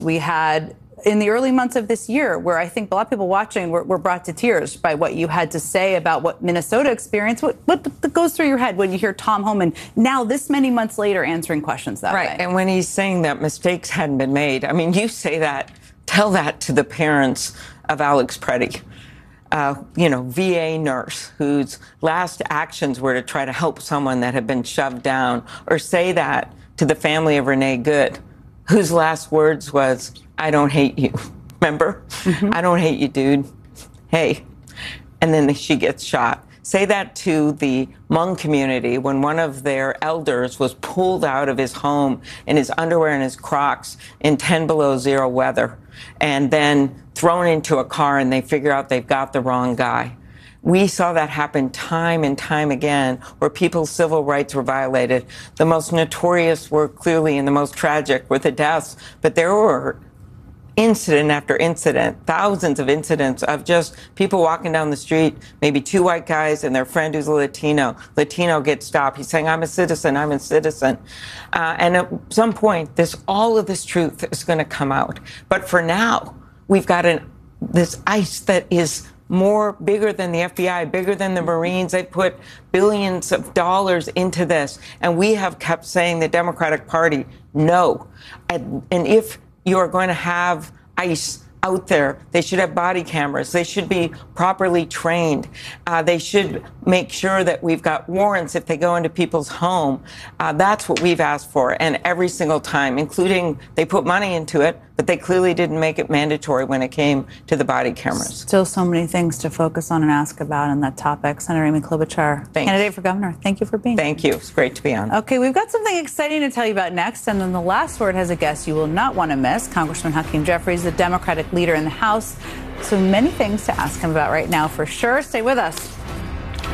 We had in the early months of this year, where I think a lot of people watching were brought to tears by what you had to say about what Minnesota experienced. What goes through your head when you hear Tom Homan now, this many months later, answering questions that way? Right. And when he's saying that mistakes hadn't been made, I mean, you say that, tell that to the parents of Alex Preddy. VA nurse whose last actions were to try to help someone that had been shoved down, or say that to the family of Renee Good, whose last words was, "I don't hate you." Remember? Mm-hmm. "I don't hate you, dude. Hey." And then she gets shot. Say that to the Hmong community when one of their elders was pulled out of his home in his underwear and his Crocs in 10 below zero weather, and then thrown into a car, and they figure out they've got the wrong guy. We saw that happen time and time again, where people's civil rights were violated. The most notorious were clearly, and the most tragic were the deaths, but there were incident after incident, thousands of incidents of just people walking down the street, maybe two white guys and their friend who's a Latino. Latino gets stopped. He's saying, "I'm a citizen, I'm a citizen." And at some point, all of this truth is going to come out. But for now, we've got this ICE that is bigger than the FBI, bigger than the Marines. They put billions of dollars into this. And we have kept saying, the Democratic Party, no. And if you're going to have ICE out there, they should have body cameras. They should be properly trained. They should make sure that we've got warrants if they go into people's home. That's what we've asked for. And every single time, including they put money into it, but they clearly didn't make it mandatory when it came to the body cameras. Still so many things to focus on and ask about on that topic. Senator Amy Klobuchar, candidate for governor, thank you for being here. Thank you. It's great to be on. Okay, we've got something exciting to tell you about next. And then the last word has a guest you will not want to miss, Congressman Hakeem Jeffries, the Democratic leader in the House. So many things to ask him about right now, for sure. Stay with us.